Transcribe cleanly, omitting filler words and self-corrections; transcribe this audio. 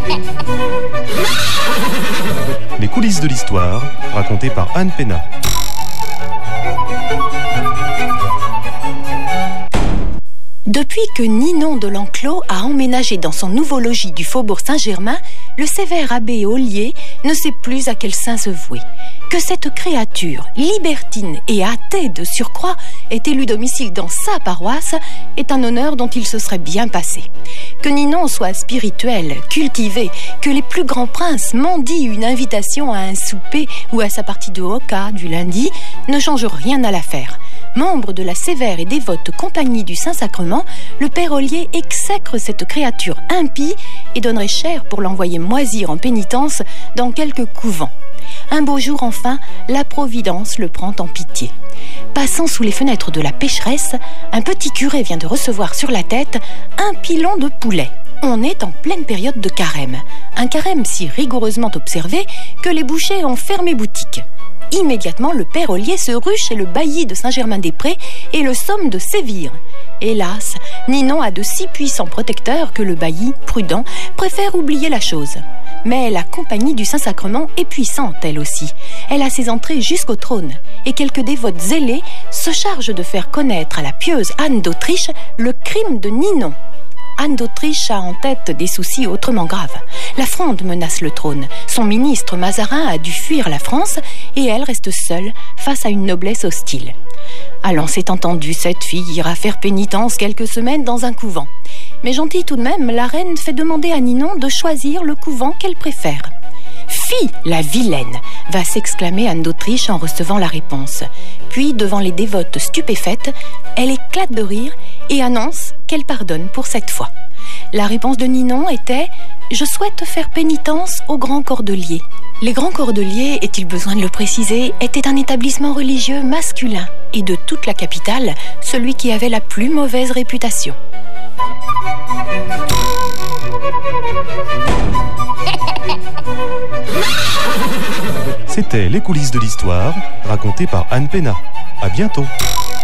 Les coulisses de l'histoire, racontées par Anne Pénat. Depuis que Ninon de l'Enclos a emménagé dans son nouveau logis du faubourg Saint-Germain, le sévère abbé Ollier ne sait plus à quel saint se vouer. Que cette créature, libertine et athée de surcroît, ait élu domicile dans sa paroisse est un honneur dont il se serait bien passé. Que Ninon soit spirituel, cultivé, que les plus grands princes mendient une invitation à un souper ou à sa partie de hoka du lundi ne change rien à l'affaire. Membre de la sévère et dévote Compagnie du Saint-Sacrement, le père Ollier exècre cette créature impie et donnerait cher pour l'envoyer moisir en pénitence dans quelques couvents. Un beau jour enfin, la Providence le prend en pitié. Passant sous les fenêtres de la pécheresse, un petit curé vient de recevoir sur la tête un pilon de poulet. On est en pleine période de carême. Un carême si rigoureusement observé que les bouchers ont fermé boutique. Immédiatement, le père Ollier se rue chez le bailli de Saint-Germain-des-Prés et le somme de sévir. Hélas, Ninon a de si puissants protecteurs que le bailli, prudent, préfère oublier la chose. Mais la Compagnie du Saint-Sacrement est puissante, elle aussi. Elle a ses entrées jusqu'au trône, et quelques dévotes zélées se chargent de faire connaître à la pieuse Anne d'Autriche le crime de Ninon. Anne d'Autriche a en tête des soucis autrement graves. La Fronde menace le trône. Son ministre Mazarin a dû fuir la France et elle reste seule face à une noblesse hostile. Allons, c'est entendu, cette fille ira faire pénitence quelques semaines dans un couvent. Mais gentille tout de même, la reine fait demander à Ninon de choisir le couvent qu'elle préfère. « Fi, la vilaine !» va s'exclamer Anne d'Autriche en recevant la réponse. Puis, devant les dévotes stupéfaites, elle éclate de rire et annonce qu'elle pardonne pour cette fois. La réponse de Ninon était « Je souhaite faire pénitence aux Grands Cordeliers ». Les Grands Cordeliers, est-il besoin de le préciser, étaient un établissement religieux masculin et de toute la capitale, celui qui avait la plus mauvaise réputation. C'était Les coulisses de l'histoire, racontées par Anne Pénat. À bientôt.